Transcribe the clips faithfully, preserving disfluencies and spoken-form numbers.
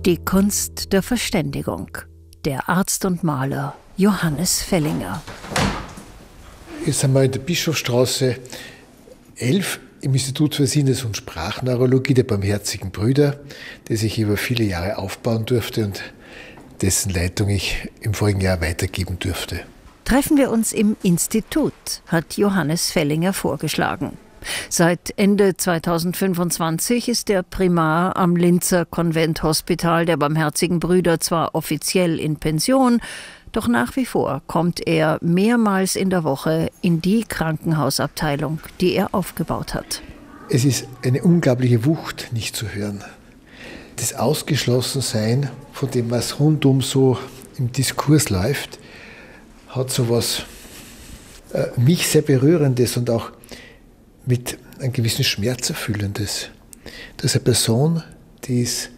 Die Kunst der Verständigung. Der Arzt und Maler Johannes Fellinger. Jetzt sind wir in der Bischofsstraße elf im Institut für Sinnes- und Sprachneurologie der Barmherzigen Brüder, das ich über viele Jahre aufbauen durfte und dessen Leitung ich im vorigen Jahr weitergeben durfte. Treffen wir uns im Institut, hat Johannes Fellinger vorgeschlagen. Seit Ende zweitausendfünfundzwanzig ist der Primar am Linzer Konventhospital der Barmherzigen Brüder zwar offiziell in Pension, doch nach wie vor kommt er mehrmals in der Woche in die Krankenhausabteilung, die er aufgebaut hat. Es ist eine unglaubliche Wucht, nicht zu hören. Das Ausgeschlossensein von dem, was rundum so im Diskurs läuft, hat so was äh, mich sehr Berührendes und auch mit einem gewissen Schmerz Erfüllendes. Das ist eine Person, die ist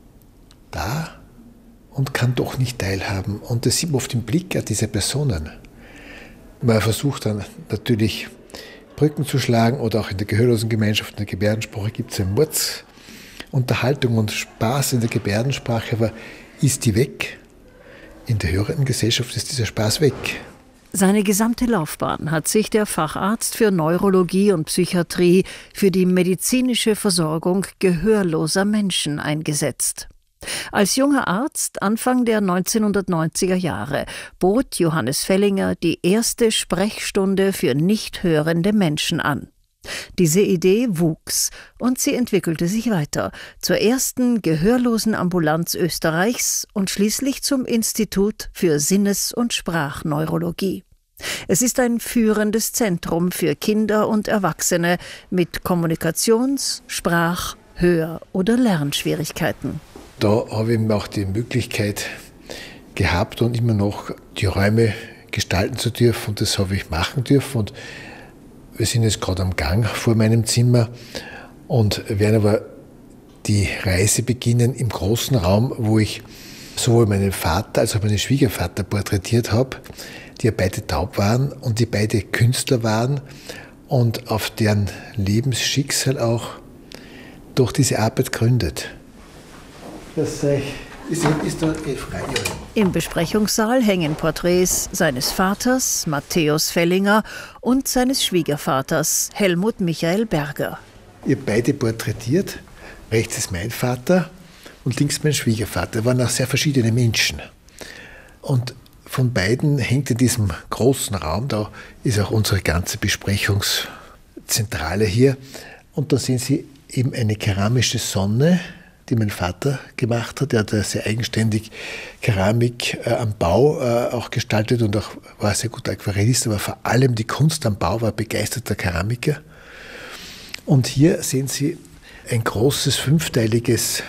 da und kann doch nicht teilhaben. Und das sieht man oft im Blick dieser Personen. Man versucht dann natürlich Brücken zu schlagen oder auch in der Gehörlosengemeinschaft, in der Gebärdensprache gibt es ja Mordsunterhaltung und Spaß in der Gebärdensprache, aber ist die weg? In der hörenden Gesellschaft ist dieser Spaß weg. Seine gesamte Laufbahn hat sich der Facharzt für Neurologie und Psychiatrie für die medizinische Versorgung gehörloser Menschen eingesetzt. Als junger Arzt Anfang der neunzehnhundertneunziger Jahre bot Johannes Fellinger die erste Sprechstunde für nicht hörende Menschen an. Diese Idee wuchs und sie entwickelte sich weiter zur ersten Gehörlosenambulanz Österreichs und schließlich zum Institut für Sinnes- und Sprachneurologie. Es ist ein führendes Zentrum für Kinder und Erwachsene mit Kommunikations-, Sprach-, Hör- oder Lernschwierigkeiten. Da habe ich auch die Möglichkeit gehabt und immer noch die Räume gestalten zu dürfen und das habe ich machen dürfen. Und wir sind jetzt gerade am Gang vor meinem Zimmer und werden aber die Reise beginnen im großen Raum, wo ich sowohl meinen Vater als auch meinen Schwiegervater porträtiert habe, die ja beide taub waren und die beide Künstler waren und auf deren Lebensschicksal auch durch diese Arbeit gründet. Das ist, ist da eh frei. Im Besprechungssaal hängen Porträts seines Vaters, Matthäus Fellinger, und seines Schwiegervaters, Helmut Michael Berger. Ihr beide porträtiert. Rechts ist mein Vater und links mein Schwiegervater. Waren auch sehr verschiedene Menschen. Und von beiden hängt in diesem großen Raum, da ist auch unsere ganze Besprechungszentrale hier. Und da sehen Sie eben eine keramische Sonne, die mein Vater gemacht hat. Er hat sehr eigenständig Keramik äh, am Bau äh, auch gestaltet und auch war sehr guter Aquarellist, aber vor allem die Kunst am Bau, war begeisterter Keramiker. Und hier sehen Sie ein großes fünfteiliges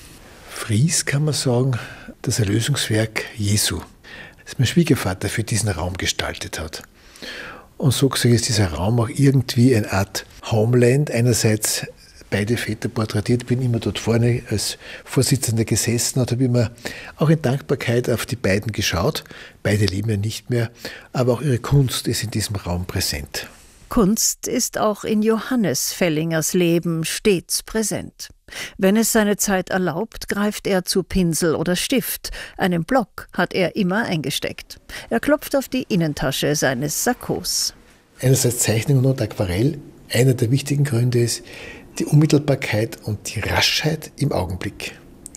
Fries, kann man sagen, das Erlösungswerk Jesu, das mein Schwiegervater für diesen Raum gestaltet hat. Und so gesehen ist dieser Raum auch irgendwie eine Art Homeland. Einerseits beide Väter porträtiert, bin immer dort vorne als Vorsitzender gesessen und habe immer auch in Dankbarkeit auf die beiden geschaut. Beide leben ja nicht mehr, aber auch ihre Kunst ist in diesem Raum präsent. Kunst ist auch in Johannes Fellingers Leben stets präsent. Wenn es seine Zeit erlaubt, greift er zu Pinsel oder Stift. Einen Block hat er immer eingesteckt. Er klopft auf die Innentasche seines Sakkos. Einerseits Zeichnung und Aquarell. Einer der wichtigen Gründe ist die Unmittelbarkeit und die Raschheit im Augenblick.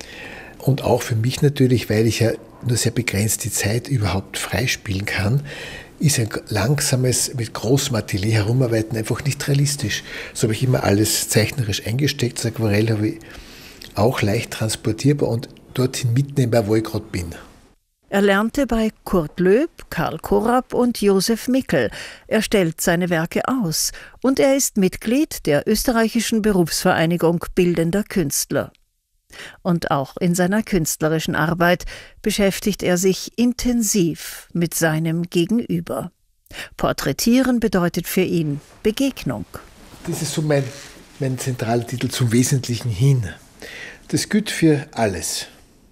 Und auch für mich natürlich, weil ich ja nur sehr begrenzt die Zeit überhaupt freispielen kann, ist ein langsames, mit großem Atelier herumarbeiten einfach nicht realistisch. So habe ich immer alles zeichnerisch eingesteckt. Das Aquarell habe ich auch leicht transportierbar und dorthin mitnehmbar, wo ich gerade bin. Er lernte bei Kurt Loeb, Karl Korab und Josef Mickel. Er stellt seine Werke aus und er ist Mitglied der österreichischen Berufsvereinigung Bildender Künstler. Und auch in seiner künstlerischen Arbeit beschäftigt er sich intensiv mit seinem Gegenüber. Porträtieren bedeutet für ihn Begegnung. Das ist so mein, mein zentraler Titel, zum Wesentlichen hin. Das gilt für alles.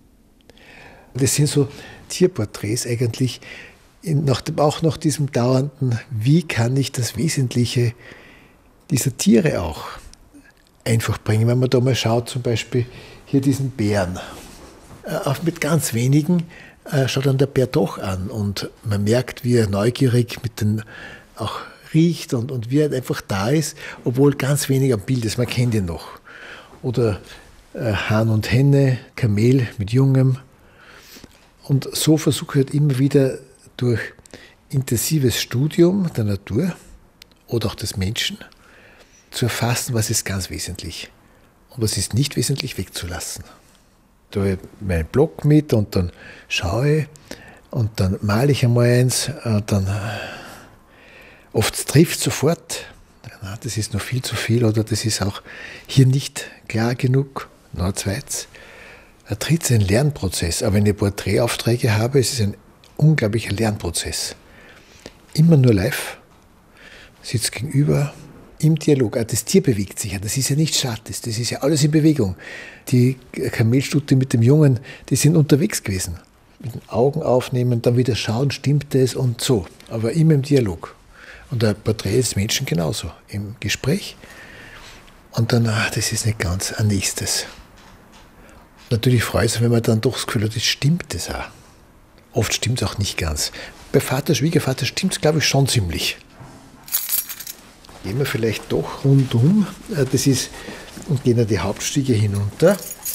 Das sind so Tierporträts eigentlich, nach dem, auch nach diesem dauernden, wie kann ich das Wesentliche dieser Tiere auch einfach bringen. Wenn man da mal schaut, zum Beispiel hier diesen Bären. Auf mit ganz wenigen äh, schaut dann der Bär doch an und man merkt, wie er neugierig mit den auch riecht und, und wie er einfach da ist, obwohl ganz wenig am Bild ist. Man kennt ihn noch. Oder äh, Hahn und Henne, Kamel mit Jungem. Und so versuche ich halt immer wieder durch intensives Studium der Natur oder auch des Menschen zu erfassen, was ist ganz wesentlich und was ist nicht wesentlich wegzulassen. Da habe ich meinen Block mit und dann schaue ich und dann male ich einmal eins und dann oft trifft sofort, das ist noch viel zu viel oder das ist auch hier nicht klar genug, noch ein zweites. Ein drittes ist ein Lernprozess, aber wenn ich Porträtaufträge habe, ist es ein unglaublicher Lernprozess. Immer nur live, sitzt gegenüber, im Dialog. Auch das Tier bewegt sich ja, das ist ja nicht statisch, das ist ja alles in Bewegung. Die Kamelstute mit dem Jungen, die sind unterwegs gewesen. Mit den Augen aufnehmen, dann wieder schauen, stimmt es und so. Aber immer im Dialog. Und ein Porträt des Menschen genauso, im Gespräch. Und dann, ach, das ist nicht ganz, ein nächstes. Natürlich freut es, wenn man dann doch das Gefühl hat, das stimmt das auch. Oft stimmt es auch nicht ganz. Bei Vater, Schwiegervater stimmt es, glaube ich, schon ziemlich. Gehen wir vielleicht doch rundum, das ist, und gehen die Hauptstiege hinunter.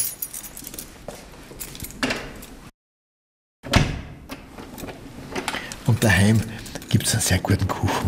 Und daheim gibt es einen sehr guten Kuchen.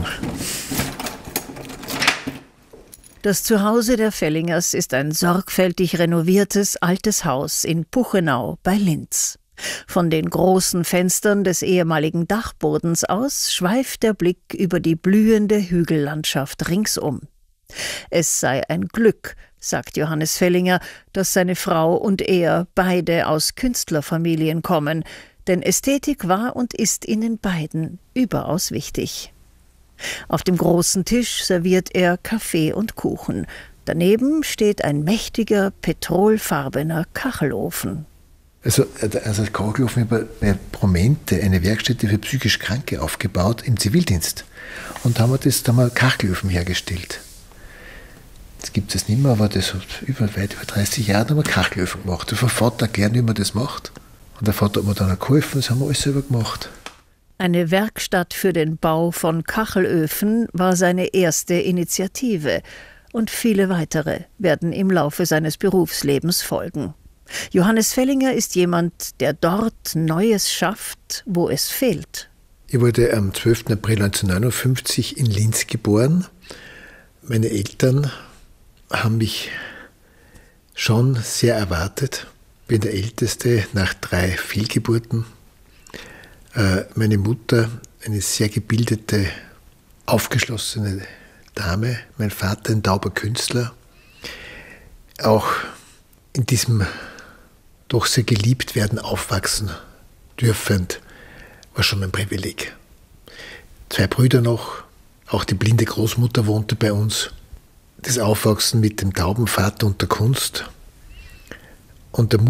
Das Zuhause der Fellingers ist ein sorgfältig renoviertes altes Haus in Puchenau bei Linz. Von den großen Fenstern des ehemaligen Dachbodens aus schweift der Blick über die blühende Hügellandschaft ringsum. Es sei ein Glück, sagt Johannes Fellinger, dass seine Frau und er beide aus Künstlerfamilien kommen, denn Ästhetik war und ist ihnen beiden überaus wichtig. Auf dem großen Tisch serviert er Kaffee und Kuchen. Daneben steht ein mächtiger, petrolfarbener Kachelofen. Also, also als Kachelofen habe ich bei Promente eine Werkstätte für psychisch Kranke aufgebaut im Zivildienst. Und da haben wir, das, da haben wir Kachelöfen hergestellt. Jetzt gibt es nicht mehr, aber das hat über, weit über dreißig Jahre haben wir Kachelöfen gemacht. Der Vater erklärt, wie man das macht. Und der Vater hat mir dann auch geholfen, das haben wir alles selber gemacht. Eine Werkstatt für den Bau von Kachelöfen war seine erste Initiative. Und viele weitere werden im Laufe seines Berufslebens folgen. Johannes Fellinger ist jemand, der dort Neues schafft, wo es fehlt. Ich wurde am zwölften April neunzehnhundertneunundfünfzig in Linz geboren. Meine Eltern haben mich schon sehr erwartet. Ich bin der Älteste nach drei Fehlgeburten. Meine Mutter, eine sehr gebildete, aufgeschlossene Dame. Mein Vater, ein tauber Künstler. Auch in diesem doch sehr geliebt werden, aufwachsen dürfend, war schon ein Privileg. Zwei Brüder noch, auch die blinde Großmutter wohnte bei uns. Das Aufwachsen mit dem tauben Vater und der Kunst und der